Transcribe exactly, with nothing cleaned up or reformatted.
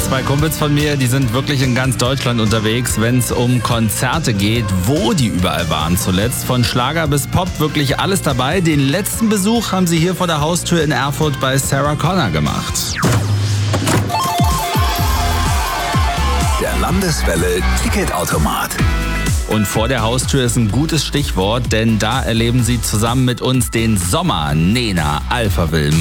Zwei Kumpels von mir, die sind wirklich in ganz Deutschland unterwegs, wenn es um Konzerte geht, wo die überall waren zuletzt. Von Schlager bis Pop, wirklich alles dabei. Den letzten Besuch haben sie hier vor der Haustür in Erfurt bei Sarah Connor gemacht. Der Landeswelle Ticketautomat. Und vor der Haustür ist ein gutes Stichwort, denn da erleben sie zusammen mit uns den Sommer. Nena, Alphaville,